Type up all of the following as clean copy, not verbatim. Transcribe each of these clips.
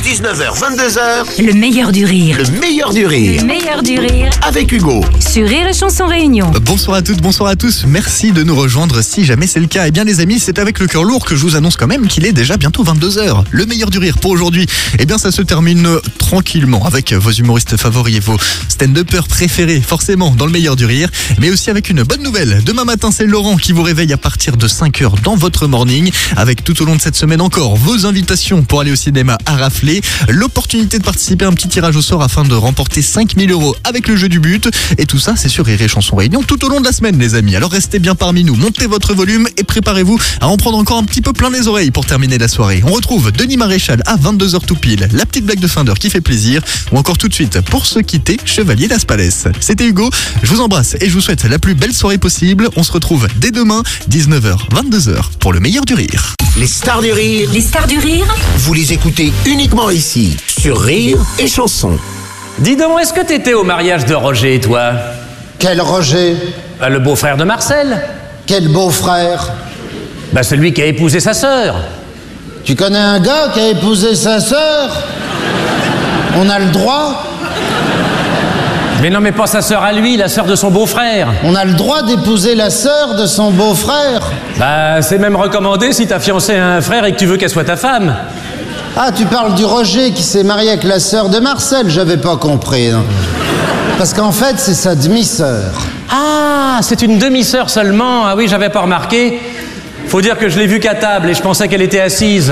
19h, 22h. Le meilleur du rire. Le meilleur du rire. Le meilleur du rire. Avec Hugo. Sur Rire et Chanson Réunion. Bonsoir à toutes, bonsoir à tous. Merci de nous rejoindre si jamais c'est le cas. Eh bien les amis, c'est avec le cœur lourd que je vous annonce quand même qu'il est déjà bientôt 22h. Le meilleur du rire pour aujourd'hui, eh bien ça se termine tranquillement avec vos humoristes favoris et vos stand-uppers préférés, forcément dans le meilleur du rire. Mais aussi avec une bonne nouvelle. Demain matin, c'est Laurent qui vous réveille à partir de 5h dans votre morning. Avec tout au long de cette semaine encore vos invitations pour aller au cinéma à rafler. L'opportunité de participer à un petit tirage au sort afin de remporter 5000 € avec le jeu du but. Et tout ça, c'est sur Rire et Chanson Réunion tout au long de la semaine, les amis. Alors restez bien parmi nous, montez votre volume et préparez-vous à en prendre encore un petit peu plein les oreilles pour terminer la soirée. On retrouve Denis Maréchal à 22h tout pile, la petite blague de fin d'heure qui fait plaisir, ou encore tout de suite, pour se quitter, Chevalier Las Palais. C'était Hugo, je vous embrasse et je vous souhaite la plus belle soirée possible. On se retrouve dès demain, 19h, 22h, pour le meilleur du rire. Les stars du rire, Les stars du rire. vous les écoutez uniquement ici, sur Rire et Chanson. Dis donc, est-ce que t'étais au mariage de Roger, toi? Quel Roger? Bah, le beau-frère de Marcel. Quel beau-frère? Bah, celui qui a épousé sa sœur. Tu connais un gars qui a épousé sa sœur? On a le droit? Mais non, mais pas sa sœur à lui, la sœur de son beau-frère. On a le droit d'épouser la sœur de son beau-frère? Bah, c'est même recommandé si t'as fiancé un frère et que tu veux qu'elle soit ta femme. Ah, tu parles du Roger qui s'est marié avec la sœur de Marcel, j'avais pas compris. Non. Parce qu'en fait, c'est sa demi-sœur. Ah, c'est une demi-sœur seulement. Ah oui, j'avais pas remarqué. Faut dire que je l'ai vue qu'à table et je pensais qu'elle était assise.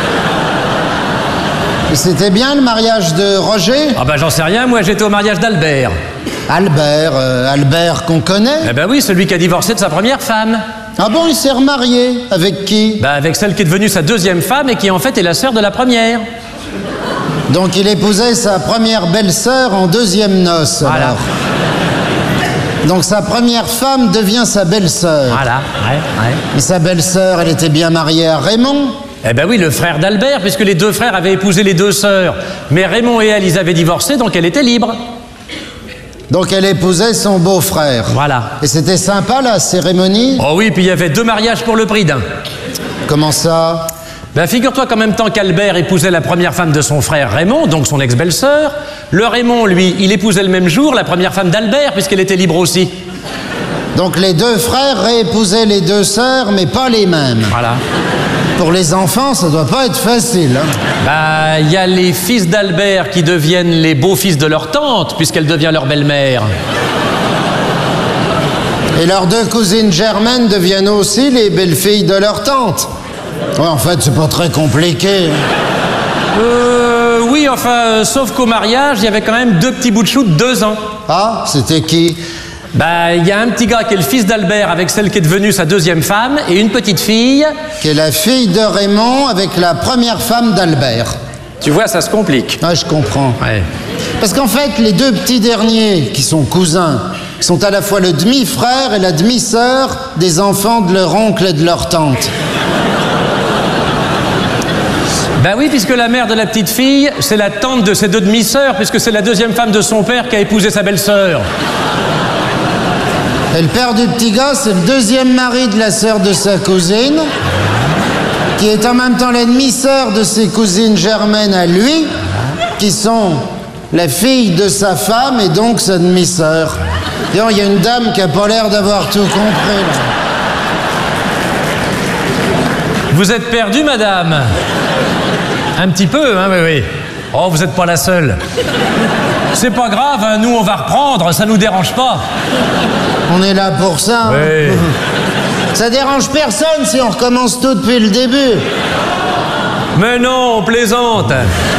Et c'était bien le mariage de Roger? Ah bah j'en sais rien, moi j'étais au mariage d'Albert. Albert qu'on connaît? Eh ben oui, celui qui a divorcé de sa première femme. Ah bon, il s'est remarié? Avec qui? Bah avec celle qui est devenue sa deuxième femme et qui en fait est la sœur de la première. Donc il épousait sa première belle-sœur en deuxième noces. Voilà. Alors. Donc sa première femme devient sa belle-sœur. Voilà, ouais. Mais sa belle-sœur, elle était bien mariée à Raymond? Eh ben oui, le frère d'Albert, puisque les deux frères avaient épousé les deux sœurs. Mais Raymond et elle, ils avaient divorcé, donc elle était libre. Donc elle épousait son beau-frère. Voilà. Et c'était sympa la cérémonie? Oh oui, puis il y avait 2 mariages pour le prix d'un. Comment ça? Ben figure-toi qu'en même temps qu'Albert épousait la première femme de son frère Raymond, donc son ex-belle-sœur, le Raymond, lui, il épousait le même jour la première femme d'Albert, puisqu'elle était libre aussi. Donc les deux frères réépousaient les deux sœurs, mais pas les mêmes. Voilà. Pour les enfants, ça doit pas être facile. Hein? Bah, il y a les fils d'Albert qui deviennent les beaux-fils de leur tante, puisqu'elle devient leur belle-mère. Et leurs deux cousines germaines deviennent aussi les belles-filles de leur tante. Ouais, en fait, c'est pas très compliqué. Oui, enfin, sauf qu'au mariage, il y avait quand même 2 petits bouts de chou de 2 ans. Ah, c'était qui? Bah, il y a un petit gars qui est le fils d'Albert avec celle qui est devenue sa deuxième femme, et une petite fille. Qui est la fille de Raymond avec la première femme d'Albert. Tu vois, ça se complique. Ah, je comprends. Ouais. Parce qu'en fait, les deux petits derniers, qui sont cousins, sont à la fois le demi-frère et la demi-sœur des enfants de leur oncle et de leur tante. Bah oui, puisque la mère de la petite fille, c'est la tante de ses 2 demi-sœurs, puisque c'est la deuxième femme de son père qui a épousé sa belle-sœur. Et le père du petit gars, c'est le deuxième mari de la sœur de sa cousine, qui est en même temps la demi-sœur de ses cousines germaines à lui, qui sont la fille de sa femme et donc sa demi-sœur. Il y a une dame qui a pas l'air d'avoir tout compris, là. Vous êtes perdue, madame? Un petit peu, hein, oui. Oh, vous n'êtes pas la seule. C'est pas grave, hein, nous on va reprendre, ça nous dérange pas. On est là pour ça. Hein. Oui. Ça dérange personne si on recommence tout depuis le début. Mais non, on plaisante.